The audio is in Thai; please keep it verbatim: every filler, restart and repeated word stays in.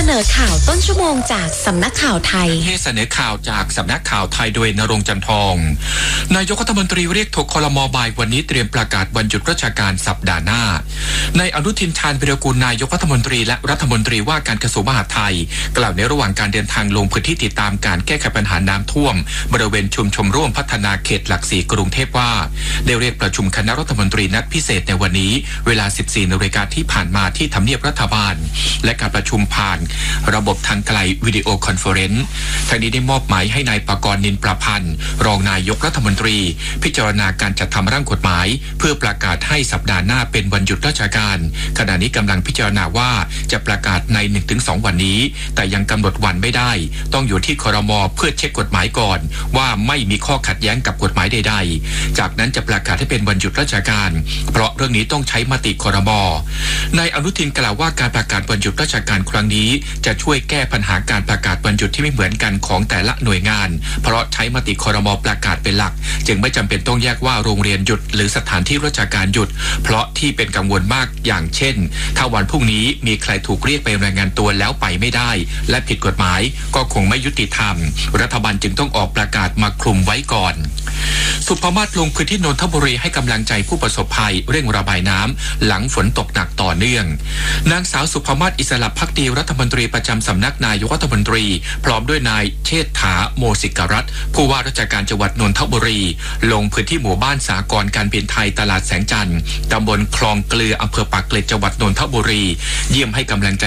นอข่าวต้นชั่วโมงจากสำนักข่าวไทยให้เสนอข่าวจากสำนักข่าวไทยโดยณรงค์จันทองนายกรัฐมนตรีเรียกถกครม.บ่ายวันนี้เตรียมประกาศวันหยุดราชการสัปดาห์หน้านายอนุทินชาญวิรากูลนายกรัฐมนตรีและรัฐมนตรีว่าการกระทรวงมหาดไทยกล่าวในระหว่างการเดินทางลงพื้นที่ติดตามการแก้ไขปัญหาน้ำท่วมบริเวณชุมชนร่วมพัฒนาเขตหลักสี่กรุงเทพว่าได้เรียกประชุมคณะรัฐมนตรีนัดพิเศษในวันนี้เวลา สิบสี่นาฬิกาที่ผ่านมาที่ทำเนียบรัฐบาลและการประชุมผ่านระบบทางไกลวิดีโอคอนเฟอเรนซ์ทางนี้ได้มอบหมายให้นายปกรณ์นินประพันธ์รองนายกรัฐมนตรีพิจารณาการจัดทำร่างกฎหมายเพื่อประกาศให้สัปดาห์หน้าเป็นวันหยุดราชการขณะนี้กำลังพิจารณาว่าจะประกาศใน หนึ่งถึงสอง วันนี้แต่ยังกำหนดวันไม่ได้ต้องอยู่ที่ครม.เพื่อเช็คกฎหมายก่อนว่าไม่มีข้อขัดแย้งกับกฎหมายใดๆจากนั้นจะประกาศให้เป็นวันหยุดราชการเพราะเรื่องนี้ต้องใช้มติครม.นายอนุทินกล่าวว่าการประกาศวันหยุดราชการครั้งนี้จะช่วยแก้ปัญหาการประกาศวันหยุดที่ไม่เหมือนกันของแต่ละหน่วยงานเพราะใช้มติครม.ประกาศเป็นหลักจึงไม่จำเป็นต้องแยกว่าโรงเรียนหยุดหรือสถานที่ราชการหยุดเพราะที่เป็นกังวลมากอย่างเช่นถ้าวันพรุ่งนี้มีใครถูกเรียกไปรายงานตัวแล้วไปไม่ได้และผิดกฎหมายก็คงไม่ยุติธรรมรัฐบาลจึงต้องออกประกาศมาคลุมไว้ก่อนสุภมาศลงพื้นที่นนทบุรีให้กำลังใจผู้ประสบภัยเร่งระบายน้ำหลังฝนตกหนักต่อเนื่องนางสาวสุภมาศอิสระภักดีรัฐมนตรีประจำสำนักนายกรัฐมนตรีพร้อมด้วยนายเชษฐาโมสิกรัตน์ผู้ว่าราชการจังหวัดนนทบุรีลงพื้นที่หมู่บ้านสากรณ์การบินไทยตลาดแสงจันทร์ตำบลคลองเกลืออำเภอปากเกร็ดจังหวัดนนทบุรีเยี่ยมให้กำลังใจ